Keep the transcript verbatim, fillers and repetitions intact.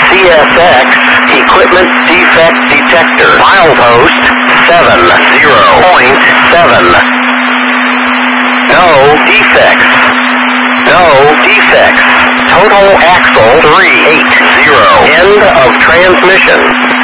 C S X, equipment defect detector. Milepost seven zero point seven. No defects. No defects. Total axle three eight zero. End of transmission.